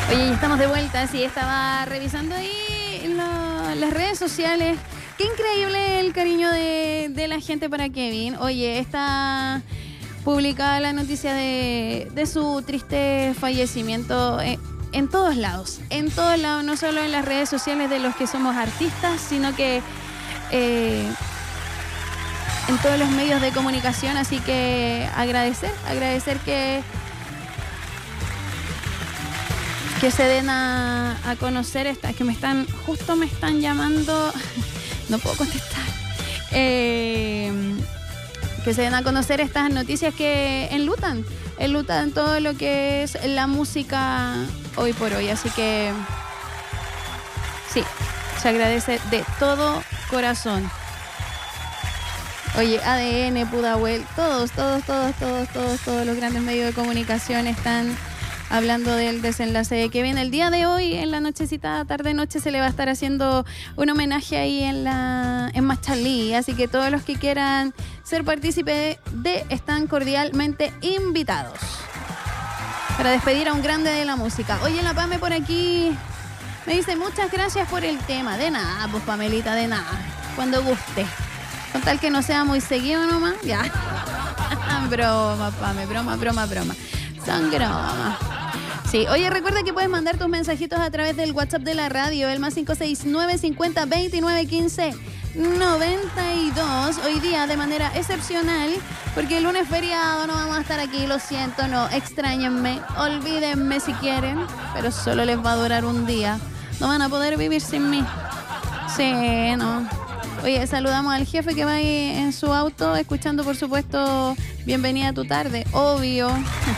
Oye, ya estamos de vuelta, sí, estaba revisando ahí las redes sociales. Qué increíble el cariño de la gente para Kevin. Oye, está publicada la noticia de su triste fallecimiento en todos lados, no solo en las redes sociales de los que somos artistas, sino que en todos los medios de comunicación. Así que agradecer que se den a conocer estas, que me están llamando, no puedo contestar, que se den a conocer estas noticias que enlutan todo lo que es la música hoy por hoy. Así que sí, se agradece de todo corazón. Oye, ADN, Pudahuel, todos los grandes medios de comunicación están hablando del desenlace de Kevin. El día de hoy, en la nochecita, tarde-noche, se le va a estar haciendo un homenaje ahí en Machalí. Así que todos los que quieran ser partícipes están cordialmente invitados para despedir a un grande de la música. Oye, la Pame por aquí me dice: muchas gracias por el tema. De nada, pues, Pamelita, de nada. Cuando guste. Con tal que no sea muy seguido nomás. Ya. Broma, Pame, broma. Son bromas. Sí, oye, recuerda que puedes mandar tus mensajitos a través del WhatsApp de la radio, el +569 50 29 15 92. Hoy día de manera excepcional, porque el lunes feriado no vamos a estar aquí, lo siento, no, extrañenme, olvídenme si quieren, pero solo les va a durar un día. No van a poder vivir sin mí. Sí, no. Oye, saludamos al jefe que va ahí en su auto, escuchando, por supuesto, Bienvenida a tu tarde, obvio.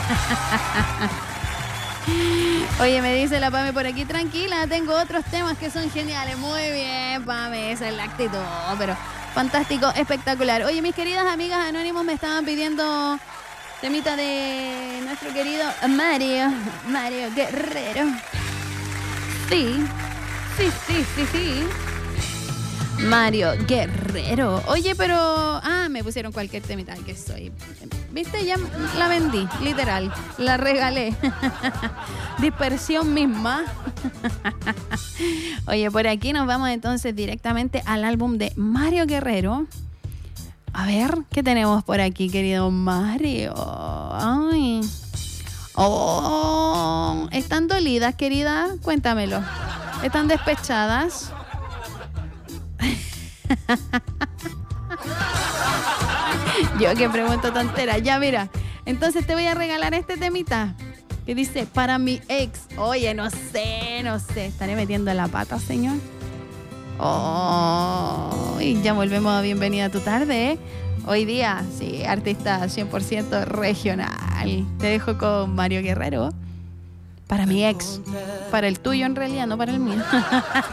Oye, me dice la Pame por aquí: tranquila, tengo otros temas que son geniales. Muy bien, Pame, esa es la actitud, pero fantástico, espectacular. Oye, mis queridas amigas anónimos me estaban pidiendo temita de nuestro querido Mario Guerrero. Sí. Mario Guerrero. Oye, pero... me pusieron cualquier temita que soy. ¿Viste? Ya la vendí, literal. La regalé. Dispersión misma. Oye, por aquí nos vamos entonces directamente al álbum de Mario Guerrero. A ver, ¿qué tenemos por aquí, querido Mario? Ay. Oh, ¿están dolidas, querida? Cuéntamelo. ¿Están despechadas? Yo que pregunto tontera. Ya, mira, entonces te voy a regalar este temita que dice: para mi ex. Oye, no sé, estaré metiendo la pata, señor. Y ya volvemos a Bienvenida a tu tarde, ¿eh? Hoy día, sí, artista 100% regional. Te dejo con Mario Guerrero. Para mi ex. Para el tuyo, en realidad, no para el mío.